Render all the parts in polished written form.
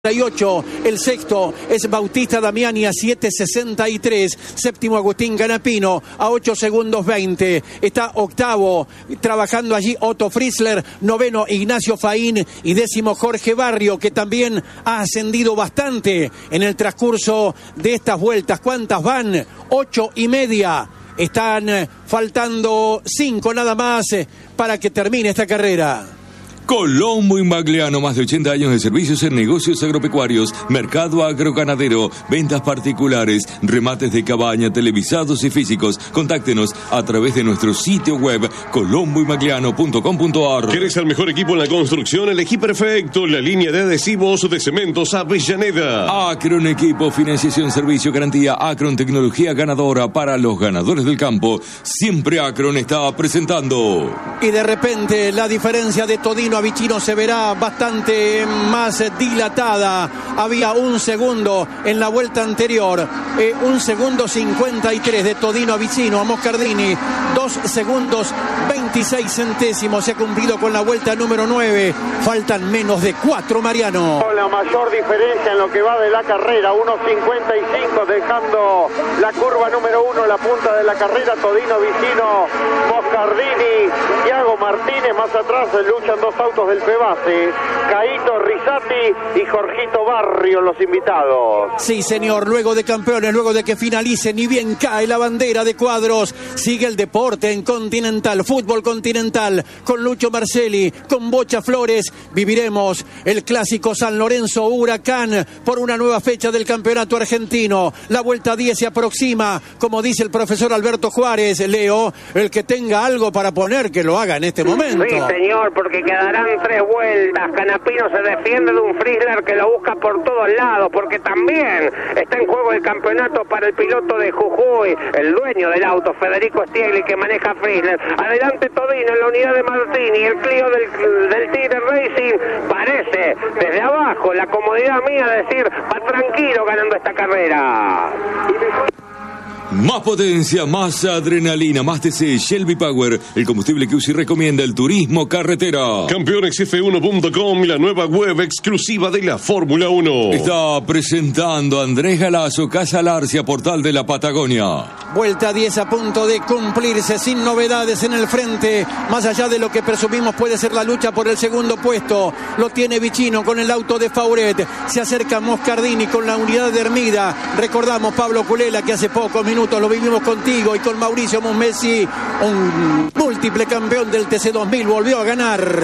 El sexto es Bautista Damiani a 7.63. Séptimo Agustín Canapino a 8 segundos 20. Está octavo trabajando allí Otto Frizzler. Noveno Ignacio Faín. Y décimo Jorge Barrio, que también ha ascendido bastante en el transcurso de estas vueltas. ¿Cuántas van? 8:30. Están faltando 5 nada más para que termine esta carrera. Colombo y Magliano, más de 80 años de servicios en negocios agropecuarios, mercado agroganadero, ventas particulares, remates de cabaña, televisados y físicos. Contáctenos a través de nuestro sitio web colomboymagliano.com.ar. ¿Querés el mejor equipo en la construcción? Elegí perfecto la línea de adhesivos de Cementos Avellaneda. Acron Equipo, financiación, servicio, garantía. Acron, tecnología ganadora para los ganadores del campo. Siempre Acron está presentando. Y de repente la diferencia de Todino a Vicino se verá bastante más dilatada. Había un segundo en la vuelta anterior, 1 segundo 53 de Todino a Vicino. A Moscardini 2 segundos 26 centésimos. Se ha cumplido con la vuelta número 9. Faltan menos de 4, Mariano. La mayor diferencia en lo que va de la carrera, 1.55, dejando la curva número 1, la punta de la carrera. Todino, Vicino, Moscardini, Thiago Martínez. Más atrás luchan dos autos del Pebase, Caíto Rizzati y Jorgito Barrio, los invitados. Sí, señor, luego de campeones, luego de que finalicen y bien cae la bandera de cuadros, sigue el deporte en Continental, fútbol continental, con Lucho Marcelli, con Bocha Flores. Viviremos el clásico San Lorenzo Huracán por una nueva fecha del campeonato argentino. La vuelta 10 se aproxima, como dice el profesor Alberto Juárez. Leo, el que tenga algo para poner, que lo haga en este momento. Sí, señor, porque quedarán 3 vueltas. Canapino se defiende de un Frizzler que lo busca por todos lados, porque también está en juego el campeonato para el piloto de Jujuy, el dueño del auto, Federico Stiegli, que maneja Frizzler. Adelante Todino en la unidad de Martini, el Clio del Tigre Racing. Parece desde abajo la comodidad mía de decir, va tranquilo ganando esta carrera. Más potencia, más adrenalina, más TC, Shelby Power, el combustible que UCI recomienda, el turismo carretera. Campeonesf1.com, la nueva web exclusiva de la Fórmula 1. Está presentando Andrés Galazo, Casa Larcia, Portal de la Patagonia. Vuelta 10 a punto de cumplirse, sin novedades en el frente, más allá de lo que presumimos puede ser la lucha por el segundo puesto. Lo tiene Vicino con el auto de Fauret, se acerca Moscardini con la unidad de Hermida. Recordamos Pablo Culela, que hace pocos minutos lo vivimos contigo y con Mauricio Musmesi, un múltiple campeón del TC2000, volvió a ganar.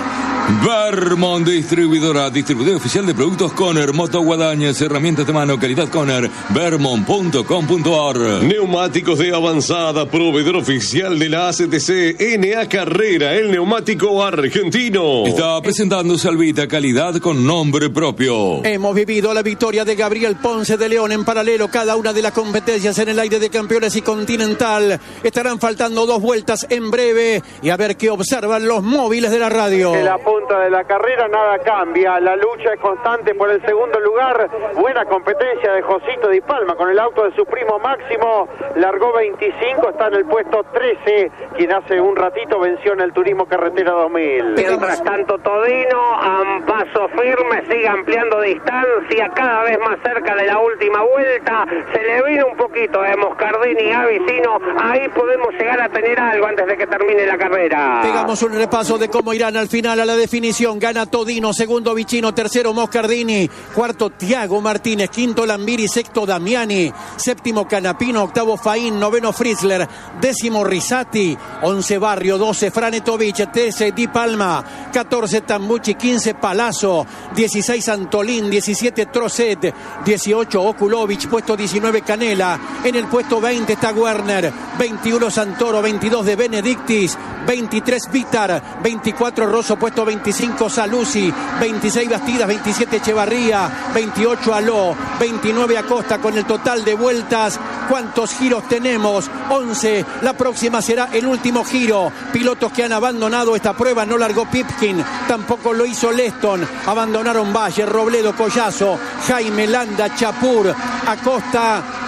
Vermont distribuidor oficial de productos Conner, moto guadañas, herramientas de mano, calidad Conner, vermont.com.ar. Neumáticos de avanzada, proveedor oficial de la ACTC, NA Carrera, el neumático argentino. Está presentando Salvita, calidad con nombre propio. Hemos vivido la victoria de Gabriel Ponce de León en paralelo cada una de las competencias en el aire de campeones y continental. Estarán faltando 2 vueltas en breve y a ver qué observan los móviles de la radio. De la carrera nada cambia, la lucha es constante por el segundo lugar. Buena competencia de Josito Di Palma con el auto de su primo Máximo, largó 25, está en el puesto 13, quien hace un ratito venció en el Turismo Carretera 2000. Mientras tanto Todino a un paso firme sigue ampliando distancia, cada vez más cerca de la última vuelta. Se le viene un poquito de Moscardini a Vicino, ahí podemos llegar a tener algo antes de que termine la carrera. Pegamos un repaso de cómo irán al final a la definición. Gana Todino, segundo Vicino, tercero Moscardini, cuarto Thiago Martínez, quinto Lambiri, sexto Damiani, séptimo Canapino, octavo Faín, noveno Frizzler, décimo Rizzati, 11 Barrio, 12 Franetovich, 13 Di Palma, 14 Tambucci, 15 Palazzo, 16 Antolín, 17 Trocet, 18 Okulovic, puesto 19 Canela, en el puesto 20 está Werner, 21 Santoro, 22 de Benedictis, 23 Vitar, 24 Rosso, puesto 25 Saluzzi, 26 Bastidas, 27 Echevarría, 28 Aló, 29 Acosta. Con el total de vueltas, ¿cuántos giros tenemos? 11. La próxima será el último giro. Pilotos que han abandonado esta prueba: no largó Pipkin, tampoco lo hizo Leston. Abandonaron Valle, Robledo, Collazo, Jaime, Landa, Chapur, Acosta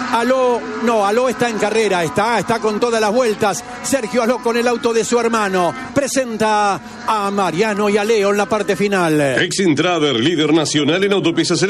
Aló está en carrera, está con todas las vueltas. Sergio Aló con el auto de su hermano. Presenta a Mariano y a Leo en la parte final. Exintrader, líder nacional en autopiezas